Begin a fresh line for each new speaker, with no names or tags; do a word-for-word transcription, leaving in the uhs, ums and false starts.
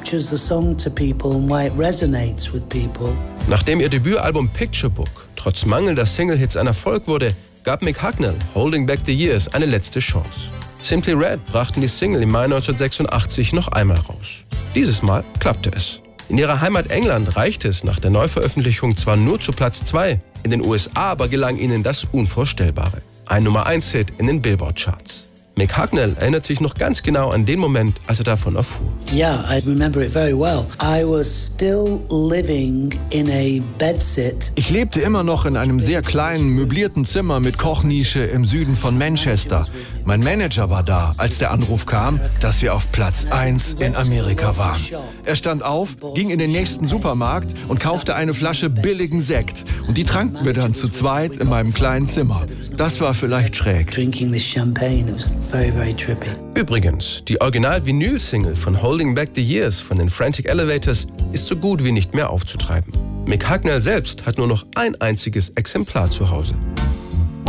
pictures the song to people and why it resonates with people.
Nachdem ihr Debütalbum Picture Book trotz mangelnder Single-Hits ein Erfolg wurde, gab Mick Hucknall Holding Back the Years eine letzte Chance. Simply Red brachten die Single im Mai neunzehnhundertsechsundachtzig noch einmal raus. Dieses Mal klappte es. In ihrer Heimat England reichte es nach der Neuveröffentlichung zwar nur zu Platz zwei, in den U S A aber gelang ihnen das Unvorstellbare. Ein Nummer eins Hit in den Billboard-Charts. Mick Hucknall erinnert sich noch ganz genau an den Moment, als er davon erfuhr.
Yeah, I remember it very well. I was still living in a bedsit.
Ich lebte immer noch in einem sehr kleinen, möblierten Zimmer mit Kochnische im Süden von Manchester. Mein Manager war da, als der Anruf kam, dass wir auf Platz eins in Amerika waren. Er stand auf, ging in den nächsten Supermarkt und kaufte eine Flasche billigen Sekt. Und die tranken wir dann zu zweit in meinem kleinen Zimmer. Das war vielleicht schräg.
Drinking this champagne, it was very, very trippy.
Übrigens, die Original-Vinyl-Single von Holding Back the Years von den Frantic Elevators ist so gut wie nicht mehr aufzutreiben. Mick Hucknall selbst hat nur noch ein einziges Exemplar zu Hause.